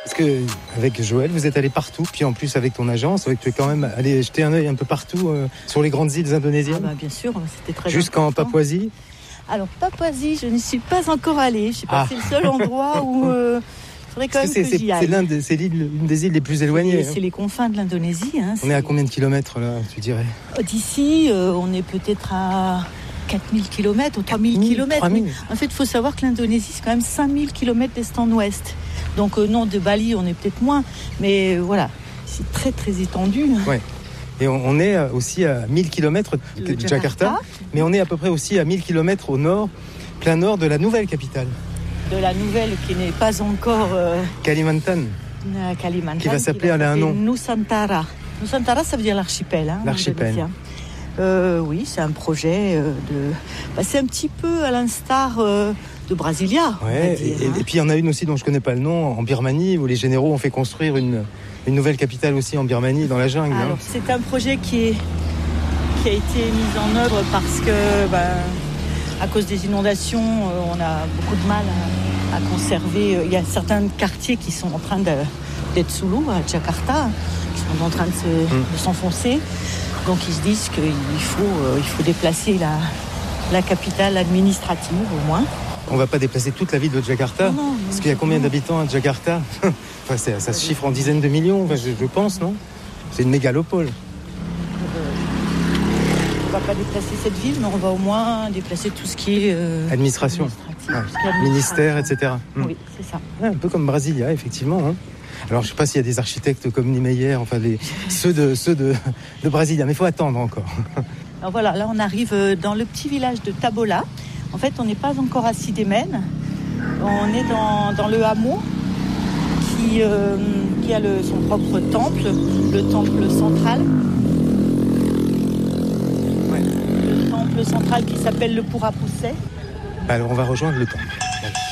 Parce qu'avec Joël, vous êtes allé partout, puis en plus avec ton agence, tu es quand même allé jeter un œil un peu partout sur les grandes îles indonésiennes. Bien sûr, c'était très Jusqu'en important. Papouasie. Alors Papouasie, je ne suis pas encore allée. C'est le seul endroit où il faudrait quand même que j'y aille. C'est l'une des îles les plus éloignées. C'est les confins de l'Indonésie. On est à combien de kilomètres là, tu dirais? D'ici, on est peut-être à 4000 km ou 3000 km. Oui. En fait, il faut savoir que l'Indonésie, c'est quand même 5000 km d'est en ouest. Donc non, de Bali, on est peut-être moins. Mais voilà, c'est très très étendu. Ouais. Et on est aussi à 1000 km de Jakarta, mais on est à peu près aussi à 1000 km au nord, plein nord de la nouvelle capitale. De la nouvelle qui n'est pas encore... Kalimantan. Qui va s'appeler à un nom. Nusantara. Nusantara, ça veut dire l'archipel. L'archipel. Oui, c'est un projet c'est un petit peu à l'instar de Brasilia. Ouais, et puis il y en a une aussi dont je ne connais pas le nom, en Birmanie, où les généraux ont fait construire une nouvelle capitale aussi en Birmanie, dans la jungle. Alors, c'est un projet qui a été mis en œuvre parce que, à cause des inondations, on a beaucoup de mal à conserver. Il y a certains quartiers qui sont en train d'être sous l'eau à Jakarta, qui sont en train de s'enfoncer. Donc ils se disent qu'il faut déplacer la capitale administrative au moins. On ne va pas déplacer toute la ville de Jakarta, non, parce qu'il y a combien d'habitants à Jakarta? Ça se chiffre en dizaines de millions, je pense, non? C'est une mégalopole. On ne va pas déplacer cette ville, mais on va au moins déplacer tout ce qui est... administration. Ministère, etc. Oui, c'est ça. Ouais, un peu comme Brasilia, effectivement. Alors, je ne sais pas s'il y a des architectes comme Niemeyer, ceux de Brasilia, mais il faut attendre encore. Alors voilà, là on arrive dans le petit village de Tabola. En fait, on n'est pas encore à Sidémen. On est dans le hameau qui a son propre temple, le temple central. Ouais. Le temple central qui s'appelle le Pura Pusset. Alors, on va rejoindre le temple. Allez.